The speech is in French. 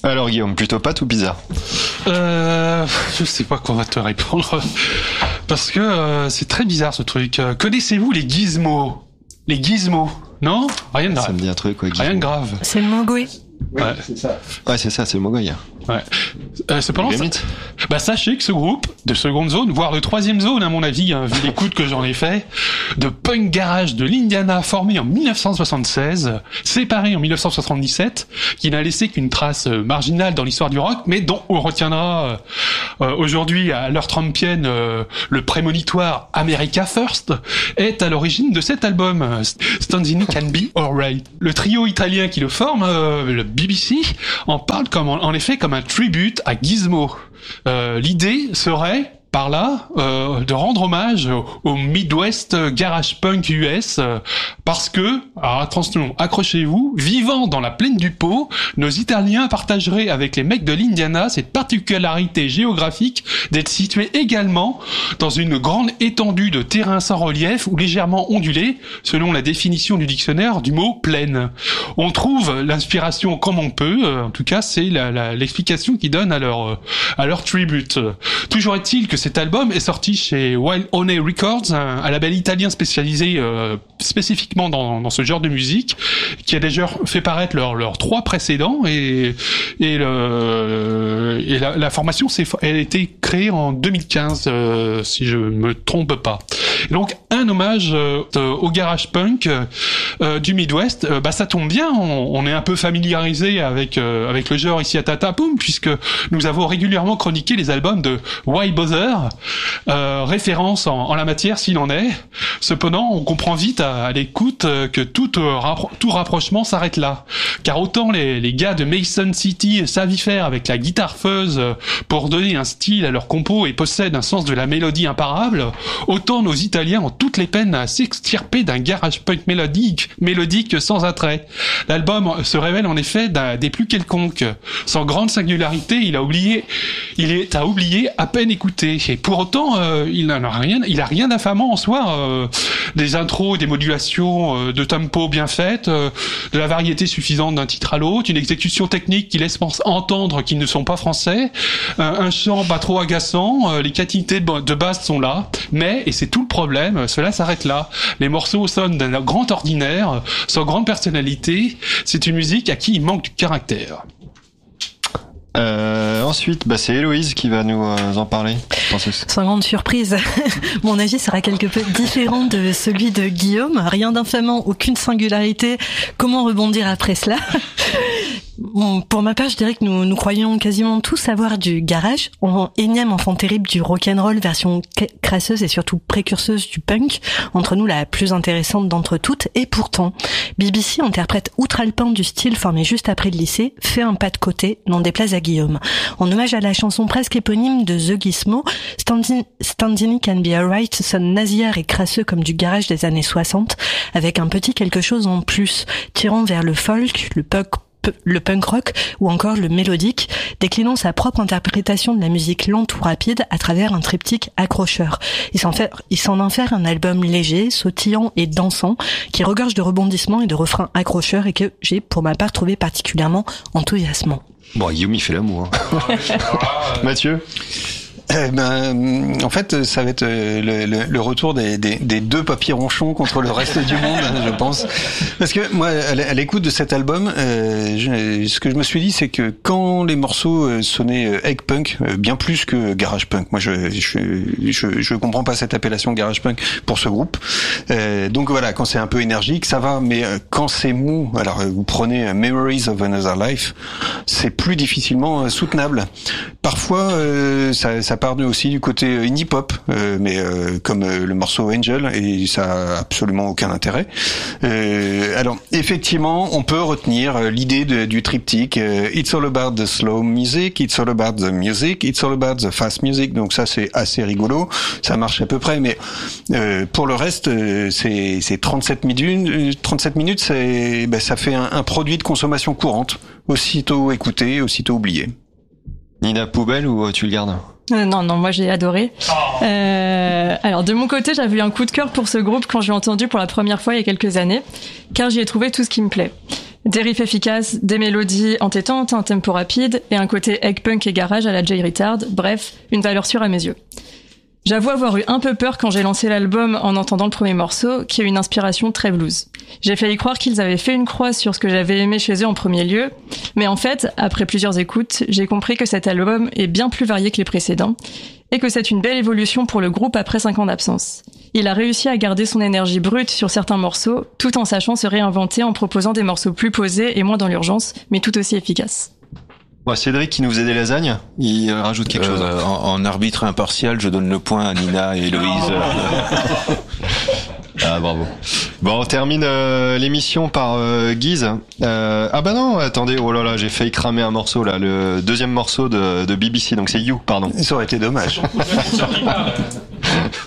Alors Guillaume, plutôt pâte ou pizza? Je sais pas quoi va te répondre. Parce que c'est très bizarre ce truc. Connaissez-vous les gizmos? Les gizmos? Non? Rien de grave. Ça me dit un truc, ouais. Rien de grave. C'est le mogwai. Oui, ouais, c'est ça. Ouais, c'est ça, c'est le Mogwai. Ouais. Cependant, sachez que ce groupe de seconde zone, voire de troisième zone, à mon avis, vu l'écoute que j'en ai fait, de punk garage de l'Indiana, formé en 1976, séparé en 1977, qui n'a laissé qu'une trace marginale dans l'histoire du rock, mais dont on retiendra aujourd'hui, à l'heure trumpienne, le prémonitoire America First, est à l'origine de cet album, Stanzini Can Be Alright. Le trio italien qui le forme, le BBC, en parle en effet comme un tribute à Gizmo. L'idée serait par là de rendre hommage au Midwest garage punk US parce que, alors attention, accrochez-vous, vivant dans la plaine du Pô, nos Italiens partageraient avec les mecs de l'Indiana cette particularité géographique d'être situés également dans une grande étendue de terrain sans relief ou légèrement ondulé, selon la définition du dictionnaire du mot plaine. On trouve l'inspiration comme on peut, en tout cas c'est l'explication qu'ils donnent à leur tribute. Toujours est-il que cet album est sorti chez Wild Honey Records, un label italien spécialisé spécifiquement dans ce genre de musique, qui a déjà fait paraître leurs 3 précédents et la formation elle a été créée en 2015 si je me trompe pas. Et donc un hommage au garage punk du Midwest, ça tombe bien, on est un peu familiarisé avec le genre ici à Tatapoum puisque nous avons régulièrement chroniqué les albums de Why Bother, référence en la matière s'il en est. Cependant, on comprend vite à l'écoute que tout rapprochement s'arrête là. Car autant les gars de Mason City savent y faire avec la guitare fuzz pour donner un style à leur compo et possèdent un sens de la mélodie imparable, autant nos Italiens ont toutes les peines à s'extirper d'un garage punk mélodique sans attrait. L'album se révèle en effet des plus quelconques. Sans grande singularité, il est à oublier à peine écouté. Et pour autant, il a rien d'affamant en soi. Des intros, des modulations de tempo bien faites, de la variété suffisante d'un titre à l'autre, une exécution technique qui laisse entendre qu'ils ne sont pas français, un chant pas trop agaçant, les qualités de base sont là, mais, et c'est tout le problème, cela s'arrête là. Les morceaux sonnent d'un grand ordinaire, sans grande personnalité, c'est une musique à qui il manque du caractère. Ensuite, c'est Héloïse qui va nous en parler. Sans grande surprise, mon avis sera quelque peu différent de celui de Guillaume. Rien d'infamant, aucune singularité. Comment rebondir après cela? Bon, pour ma part, je dirais que nous croyons quasiment tous savoir du garage, énième enfant terrible du rock'n'roll, version crasseuse et surtout précurseuse du punk, entre nous la plus intéressante d'entre toutes, et pourtant, BBC interprète outre-alpin du style formé juste après le lycée, fait un pas de côté, n'en déplaise à Guillaume. En hommage à la chanson presque éponyme de The Gizmo, Stanzini Can Be Alright sonne nasillard et crasseux comme du garage des années 60, avec un petit quelque chose en plus, tirant vers le folk, le punk rock ou encore le mélodique, déclinant sa propre interprétation de la musique lente ou rapide à travers un triptyque accrocheur. Il s'en en fait un album léger, sautillant et dansant, qui regorge de rebondissements et de refrains accrocheurs et que j'ai pour ma part trouvé particulièrement enthousiasmant. Bon, Guillaume il fait l'amour. Mathieu? En fait, ça va être le retour des 2 papillons ronchons contre le reste du monde, je pense. Parce que moi, à l'écoute de cet album, ce que je me suis dit, c'est que quand les morceaux sonnaient egg punk, bien plus que garage punk. Moi, je comprends pas cette appellation garage punk pour ce groupe. Donc voilà, quand c'est un peu énergique, ça va. Mais quand c'est mou, alors vous prenez Memories of Another Life, c'est plus difficilement soutenable. Parfois, ça part aussi du côté indie pop, mais comme le morceau Angel, et ça a absolument aucun intérêt. Alors effectivement, on peut retenir l'idée du triptyque It's all about the slow music, it's all about the music, it's all about the fast music. Donc ça c'est assez rigolo, ça marche à peu près, mais pour le reste, c'est 37 minutes, ça fait un produit de consommation courante, aussitôt écouté, aussitôt oublié. Nina, poubelle ou tu le gardes? Non, moi j'ai adoré. Alors de mon côté, j'avais eu un coup de cœur pour ce groupe quand je l'ai entendu pour la première fois il y a quelques années, car j'y ai trouvé tout ce qui me plaît. Des riffs efficaces, des mélodies entêtantes, un tempo rapide et un côté egg punk et garage à la Jay Retard, bref, une valeur sûre à mes yeux. J'avoue avoir eu un peu peur quand j'ai lancé l'album en entendant le premier morceau, qui a une inspiration très blues. J'ai failli croire qu'ils avaient fait une croix sur ce que j'avais aimé chez eux en premier lieu, mais en fait, après plusieurs écoutes, j'ai compris que cet album est bien plus varié que les précédents, et que c'est une belle évolution pour le groupe après 5 ans d'absence. Il a réussi à garder son énergie brute sur certains morceaux, tout en sachant se réinventer en proposant des morceaux plus posés et moins dans l'urgence, mais tout aussi efficaces. Bon, Cédric qui nous faisait des lasagnes, il rajoute quelque chose. En arbitre impartial, je donne le point à Nina et Héloïse. Ah, bravo. Bon, on termine l'émission par Guise. Ah bah non, attendez, oh là là, j'ai failli cramer un morceau là, le deuxième morceau de BBC, donc c'est You, pardon. Ça aurait été dommage.